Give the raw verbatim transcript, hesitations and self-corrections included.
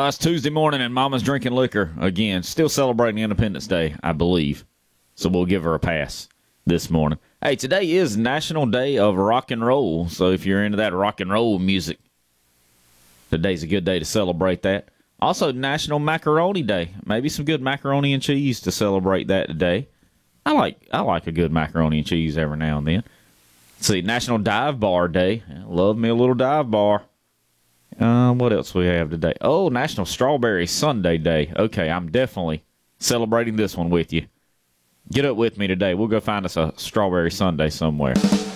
it's Tuesday morning and Mama's drinking liquor again. Still celebrating Independence Day, I believe. So we'll give her a pass this morning. Hey, today is National Day of Rock and Roll. So if you're into that rock and roll music, today's a good day to celebrate that. Also, National Macaroni Day. Maybe some good macaroni and cheese to celebrate that today. I like I like a good macaroni and cheese every now and then. Let's see, National Dive Bar Day. I love me a little dive bar. Uh, what else we have today? Oh, National Strawberry Sundae Day. Okay, I'm definitely celebrating this one with you. Get up with me today. We'll go find us a strawberry sundae somewhere.